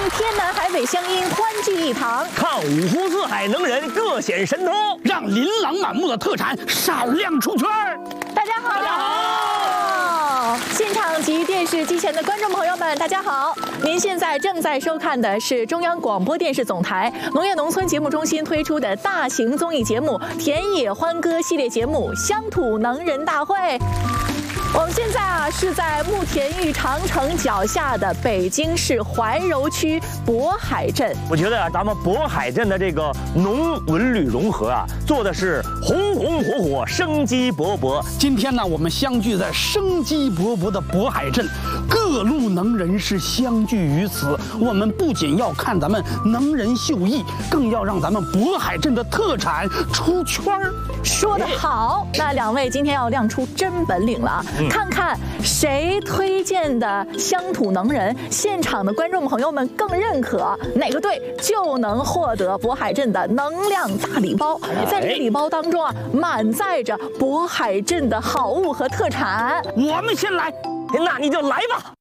天南海北乡音欢聚一堂， 看五湖四海能人各显神通， 让琳琅满目的特产闪亮出圈儿。 大家好，大家好！现场及电视机前的观众朋友们，大家好！您现在正在收看的是中央广播电视总台农业农村节目中心推出的大型综艺节目《田野欢歌》系列节目《乡土能人大会》。我们现在是在慕田峪长城脚下的北京市怀柔区渤海镇。 我觉得咱们渤海镇的这个农文旅融合做的是红红火火，生机勃勃。 今天呢，我们相聚在生机勃勃的渤海镇，各路能人士相聚于此。我们不仅要看咱们能人秀艺，更要让咱们渤海镇的特产出圈儿。 说得好，那两位今天要亮出真本领了。看看谁推荐的乡土能人，现场的观众朋友们更认可哪个队，就能获得渤海镇的能量大礼包。在这个礼包当中满载着渤海镇的好物和特产。 我们先来， 那你就来吧。